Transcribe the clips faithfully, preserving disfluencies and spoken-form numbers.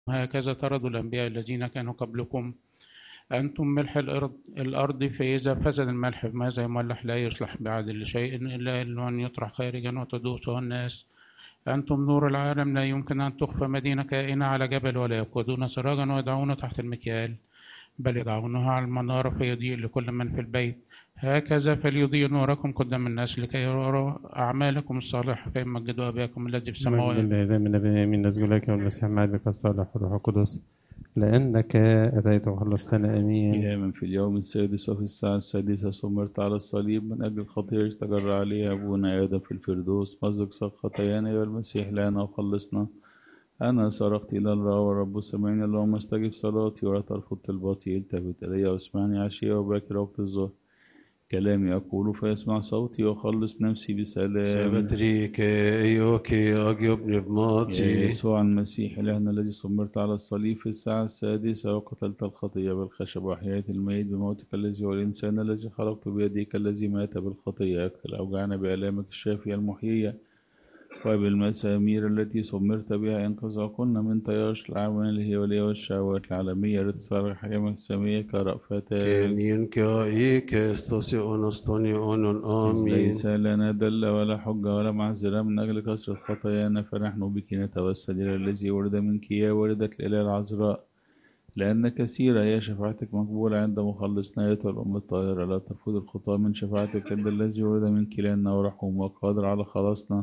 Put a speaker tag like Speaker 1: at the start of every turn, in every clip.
Speaker 1: هكذا طردوا الأنبياء الذين كانوا قبلكم. أنتم ملح الأرض, الأرض فإذا فسد الملح ماذا يملح؟ لا يصلح بعدل شيء إلا أن يطرح خارجا وتدوسه الناس. أنتم نور العالم، لا يمكن أن تخفى مدينة كائنة على جبل، ولا يقودون سراجا ويضعونه تحت المكيال، بل يضعونها على المنارة فيضيء لكل من في البيت. هكذا فليضيء نوركم قدام الناس لكي يروا أعمالكم الصالحة فيمجدوا أباكم الذي في
Speaker 2: مجد
Speaker 1: السماوات.
Speaker 2: لله من نبي من نسجد لك والمسيح معك الصالح والروح القدس لأنك أتيت وخلصتنا آمين.
Speaker 3: يا من في اليوم السادس وفي الساعة السادسة صمرت على الصليب من أجل الخطيئة استجر عليها أبونا آدم في الفردوس، مزق سق خطايانا يا المسيح لنا وخلصنا. أنا صرخت إلى الله والرب سمعني، اللهم استجب صلاتي ولا ترفض طلباتي، التفت إلي واسمعني عشية وباكر وقت الظهر. كلامي أقول فيسمع صوتي وخلص نفسي بسلام.
Speaker 4: سبتريك أيوكي أجيب
Speaker 3: يا
Speaker 4: نبماتي.
Speaker 3: يسوع المسيح إلهنا الذي صمرت على الصليب في الساعة السادسة وقتلت الخطية بالخشب وأحييت الميت بموتك الذي هو الإنسان الذي خلقت بيديك الذي مات بالخطية، اقتل أوجعنا بآلامك الشافية المحيية وبالمسامير التي صمرت بها انقذ عقولنا من طياش الأعمال هي ولي والشهوات العالمية لتصالح حياة السمية كرأفتك.
Speaker 4: كنين كايك استوسيون استونيون آمين.
Speaker 3: ليس لنا دل ولا حجة ولا معذرة من أجل كثرة خطايانا، فنحن بك نتوسل إلى الذي ولد منك يا والدة الإله العذراء، لأن كثيرة هي شفاعتك مقبولة عند مخلصنا أيتها الأم الطاهرة. لا ترفض الخطاة من شفاعتك عند الذي ولد منك، لأنه رحوم وقادر على خلاصنا،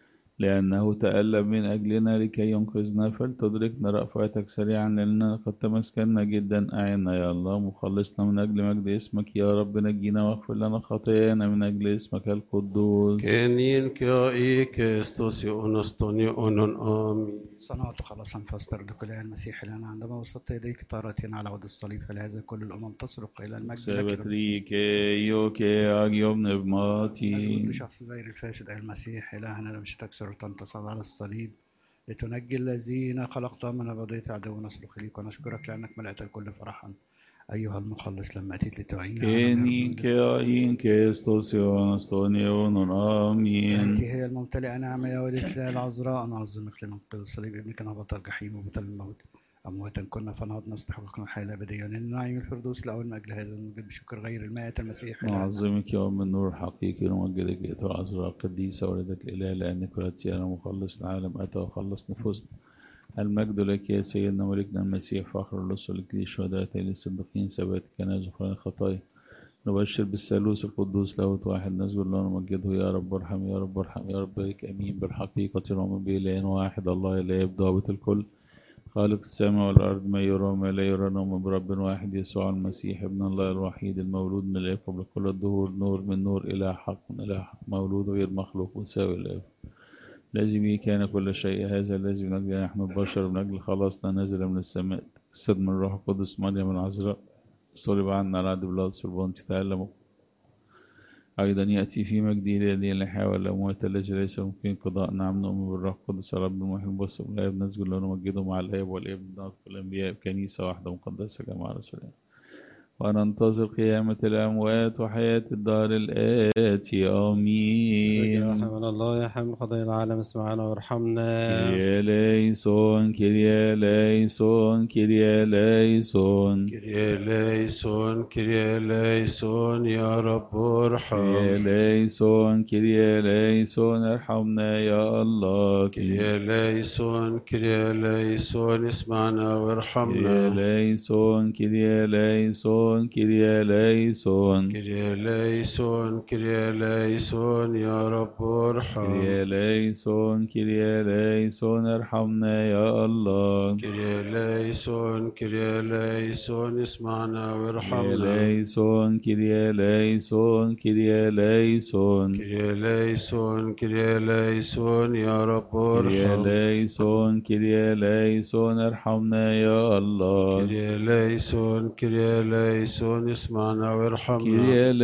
Speaker 3: لأنه تألم من أجلنا لكي ينقذنا. فلتدركنا رأفتك سريعا لأننا قد تمسكنا جدا. أعنا يا الله مخلصنا من أجل مجد اسمك يا رب، نجينا واغفر لنا خطايانا من أجل اسمك القدوس.
Speaker 4: كنين كايك استوسيون استونيون آمين.
Speaker 5: صنعت خلاصا فاسترجك إلى المسيح لنا عندما وسطت يديك طارتين على عود الصليب، فلهذا كل الأمم تصرخ إلى المجد لك.
Speaker 3: سبتريك يوكي أجيب نبماتي.
Speaker 5: نسجد بشخص غير الفاسد أي المسيح إلهنا لم تكسر وتنتصر على الصليب لتنجي الذين خلقتهم من أبدية عدو. نصرخ إليك ونشكرك لأنك ملأت الكل فرحا أيها المخلص لما أتيت لتعين.
Speaker 3: كنين كاين كاستوسيون استونيون آمين.
Speaker 5: أنت هي الممتلئة نعمة يا والدة الله العذراء، نعظمك لننقذ الصليب ابنك نهضة الجحيم وبطل الموت. أمواتا كنا فنهضنا استحققنا الحياة الأبدية ونعيم الفردوس الأول. من أجل هذا نوجد بشكر غير المائة المسيح.
Speaker 3: نعظمك يا أم النور الحقيقي ونمجدك أيتها العذراء القديسة والدة الإله، لأنك ولدتي أنا مخلص العالم أتى وخلص نفوسنا. المجد لك يا سيدنا ملكنا المسيح، فخر الرسل لك الشهداء للصديقين ثبات كنائس غفران الخطايا. نبشر بالثالوث القدوس لاهوت واحد، نسجد له ونمجده يا رب ارحم يا رب ارحم يا رب بارك امين. بالحقيقة نؤمن بإله واحد الله لا يبدأ ضابط الكل، خالق السماء والأرض ما يرى وما لا يرى. نؤمن برب واحد يسوع المسيح ابن الله الوحيد المولود من الآب قبل كل الدهور، نور من نور، إله حق من إله حق، مولود غير مخلوق مساوي الآب، الذي به كان كل شيء. هذا الذي من أجل نحن البشر من أجل خلاصنا نزل من السماء، تجسد من الروح القدس مريم العذراء، صلب عنا على عهد بيلاطس البنطي، تألم أيضا يأتي في مجده الذي لا يحيى ولا موت، الذي ليس ممكن قضاء. نعم نؤمن بالروح القدس رب المحيي المبثق من الآب، نسجد له ونمجده مع الآب والابن نطق الأنبياء كنيسة واحدة مقدسة جماعة رسولين، وننتظر قيامة الأموات وحياة الدار الآتي آمين.
Speaker 2: يا رحمن الله يا حامل قضايا العالم اسمعنا وارحمنا.
Speaker 3: كيريا ليسون كيريا ليسون كيريا ليسون
Speaker 4: كريا ليسون كريا ليسون يا رب ارحم.
Speaker 3: كيريا ليسون كيريا ليسون ارحمنا يا الله.
Speaker 4: كريا ليسون كريا ليسون اسمعنا وارحمنا.
Speaker 3: كيريا ليسون كيريا ليسون كيريا ليسون
Speaker 4: كريا ليسون كريا ليسون يا رب ارحم.
Speaker 3: كيريا ليسون كيريا ليسون ارحمنا يا الله.
Speaker 4: كريا ليسون كريا ليسون اسمعنا وارحمنا.
Speaker 3: كيريا ليسون كيريا ليسون كيريا ليسون
Speaker 4: كريا ليسون كريا ليسون يا رب
Speaker 3: كيريا
Speaker 4: ارحم.
Speaker 3: ليسون كيريا ليسون ارحمنا يا الله.
Speaker 4: كريا ليسون كريا ليسون اسمعنا وارحمنا.
Speaker 3: كيريا